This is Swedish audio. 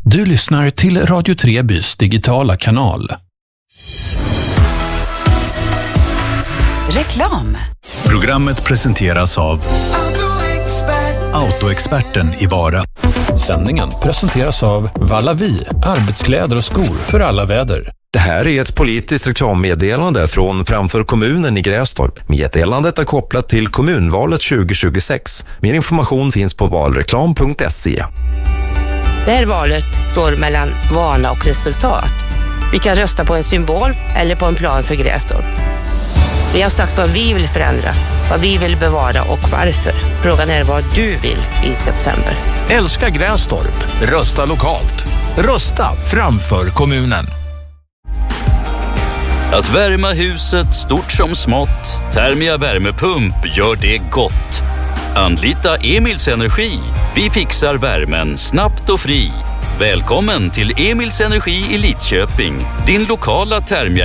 Du lyssnar till Radio Trebys digitala kanal. Reklam. Programmet presenteras av Autoexperten i Vara. Sändningen presenteras av Vallavi, arbetskläder och skor för alla väder. Det här är ett politiskt reklammeddelande från Framför kommunen i Grästorp. Meddelandet är kopplat till kommunvalet 2026. Mer information finns på valreklam.se. Det här valet står mellan vana och resultat. Vi kan rösta på en symbol eller på en plan för Grästorp. Vi har sagt vad vi vill förändra, vad vi vill bevara och varför. Frågan är vad du vill i september. Älska Grästorp. Rösta lokalt. Rösta framför kommunen. Att värma huset stort som smått, Thermia värmepump gör det gott. Anlita Emils Energi. Vi fixar värmen snabbt och fri. Välkommen till Emils Energi i Lidköping, din lokala Thermia